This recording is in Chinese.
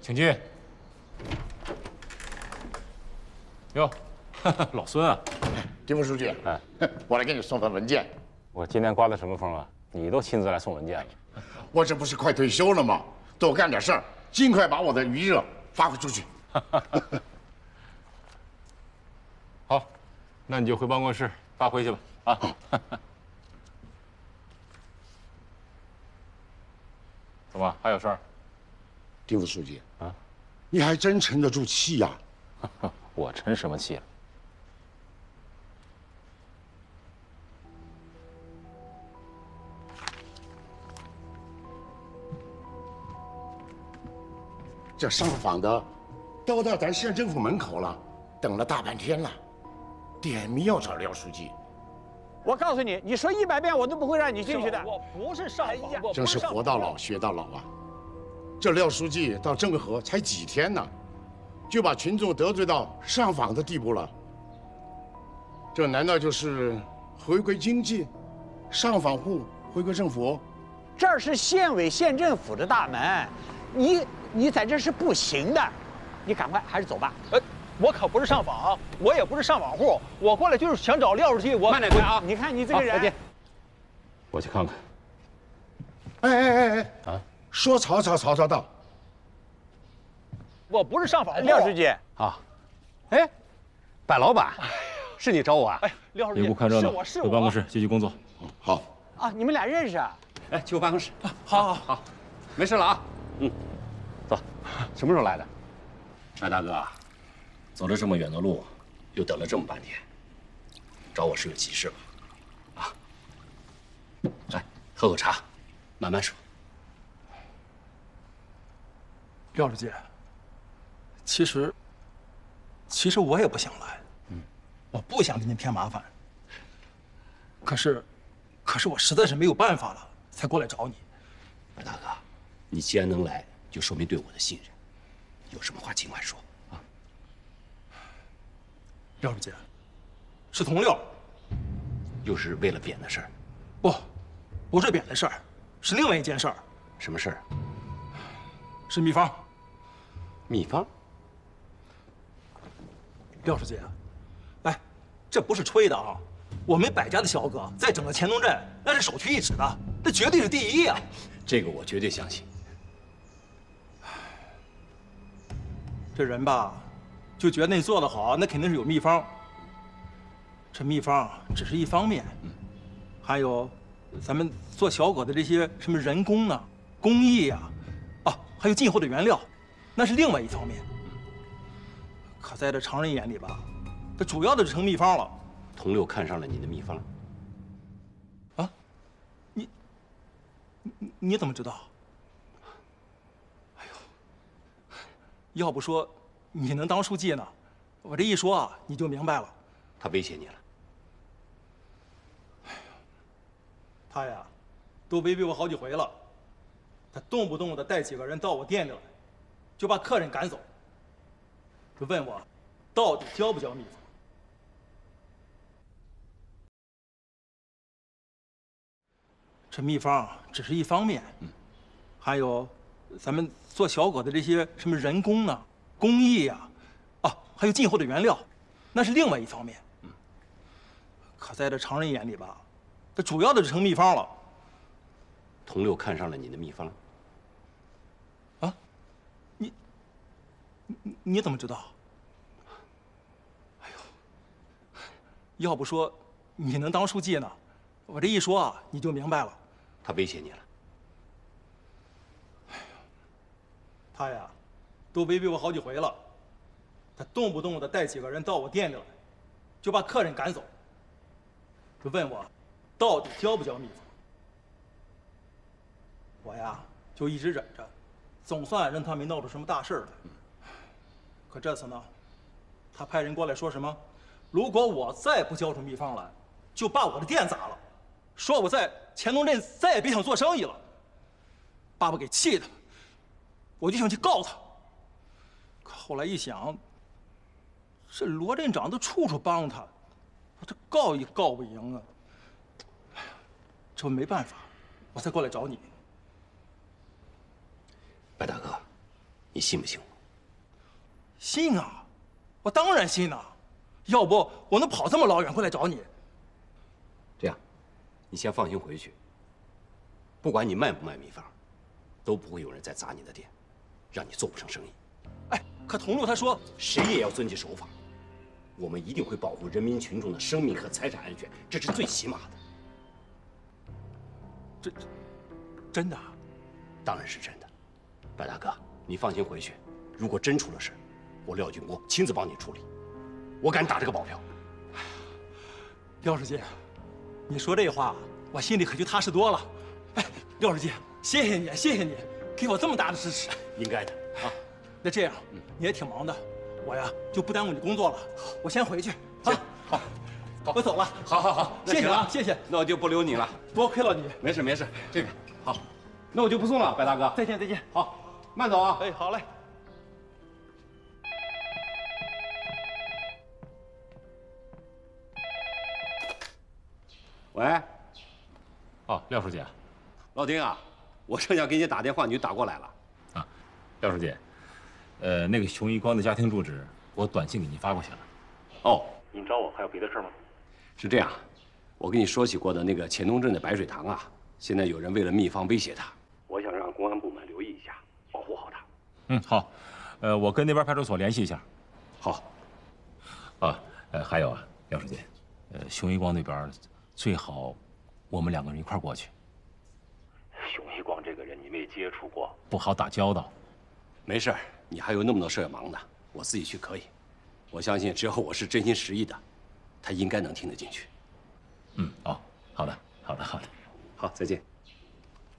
请进。哟，老孙啊， 丁副书记，哎，我来给你送份文件。 我今天刮的什么风啊？你都亲自来送文件了。 我这不是快退休了吗？多干点事儿，尽快把我的余热发挥出去。 好，那你就回办公室发挥去吧。啊。怎么还有事儿？ 丁副书记啊，你还真沉得住气呀？ 我沉什么气了？ 这上访的都到咱县政府门口了，等了大半天了，点名要找廖书记。 我告诉你，你说100遍我都不会让你进去的。 我不是上访， 真是活到老学到老啊！这廖书记到政和才几天呢，就把群众得罪到上访的地步了。这难道就是回归经济，上访户回归政府？ 这儿是县委县政府的大门，你在这是不行的，你赶快还是走吧。 我可不是上访，我也不是上访户，我过来就是想找廖书记。我慢点快啊！你看你这个人， 我去看看。 哎！啊！说曹操到。 我不是上访户， 廖书记啊，哎，柏老板，是你找我啊？ 哎，廖书记， 别不看热闹， 是我， 回办公室继续工作。 好。 啊，你们俩认识啊？ 哎，去我办公室。 好， 没事了啊。走。什么时候来的？ 白大哥，走了这么远的路，又等了这么半天，找我是有急事吧？啊，来喝口茶，慢慢说。 廖书记，其实我也不想来，我不想给您添麻烦。可是我实在是没有办法了，才过来找你。 白大哥，你既然能来，就说明对我的信任，有什么话尽管说啊。 廖书记，是同廖， 又是为了扁的事儿？ 不是扁的事儿，是另外一件事儿。 什么事儿？ 是秘方。 秘方？ 廖书记，哎，这不是吹的啊！我们百家的小哥在整个乾隆镇那是首屈一指的，那绝对是第一啊！ 这个我绝对相信。 这人吧，就觉得你做得好，那肯定是有秘方。这秘方只是一方面，还有咱们做小果的这些什么人工啊、工艺呀，还有进货的原料，那是另外一方面。可在这常人眼里吧，这主要的是成秘方了。 同六看上了你的秘方。 啊，你怎么知道？哎呦，要不说你能当书记呢，我这一说啊，你就明白了。 他威胁你了？ 他呀，都威胁我好几回了。他动不动的带几个人到我店里来，就把客人赶走，就问我到底交不交秘方。这秘方只是一方面，还有咱们做小果的这些什么人工啊、工艺呀，还有进货的原料，那是另外一方面。可在这常人眼里吧，这主要的是成秘方了。 同六看上了你的秘方。 啊，你怎么知道？哎呦，要不说你能当书记呢，我这一说啊，你就明白了。 他威胁你了？ 他呀，都威胁我好几回了。他动不动的带几个人到我店里来，就把客人赶走，就问我到底交不交秘方。我呀，就一直忍着，总算让他没闹出什么大事来。可这次呢，他派人过来说什么，如果我再不交出秘方来，就把我的店砸了，说我在乾隆镇再也别想做生意了。把我给气的，我就想去告他。可后来一想，这罗镇长都处处帮他，我这告也告不赢啊。哎呀，这不没办法，我才过来找你。 白大哥， 你信不信我？ 信啊，我当然信啊，要不我能跑这么老远过来找你？ 这样，你先放心回去。不管你卖不卖秘方，都不会有人再砸你的店，让你做不成生意。 哎，可童路他说， 谁也要遵纪守法。我们一定会保护人民群众的生命和财产安全，这是最起码的。 真的啊？ 当然是真的。白大哥，你放心回去，如果真出了事，我廖俊国亲自帮你处理，我敢打这个保票。 廖书记，你说这话，我心里可就踏实多了。哎，廖书记，谢谢你，谢谢你，给我这么大的支持。 应该的啊。 那这样，你也挺忙的，我呀就不耽误你工作了，我先回去。 行，好， 我走了。 好， 谢谢啊，谢谢。 那我就不留你了， 多亏了你。 没事，这个好，那我就不送了，白大哥。 再见。 好，慢走啊。 哎，好嘞。 喂， 哦，廖书记， 老丁啊，我正想给你打电话，你就打过来了。 啊，廖书记，那个熊一光的家庭住址，我短信给您发过去了。 哦， 您找我还有别的事吗？ 是这样，我跟你说起过的那个钱东镇的白水塘啊，现在有人为了秘方威胁他，我想让公安部门留意一下，保护好他。 嗯，好，我跟那边派出所联系一下。 好。 啊，还有啊，廖书记，熊一光那边最好我们2个人一块儿过去。 熊一光这个人你没接触过， 不好打交道。 没事儿，你还有那么多事要忙呢，我自己去可以。我相信只要我是真心实意的，他应该能听得进去。 嗯，哦，好的， 好，再见。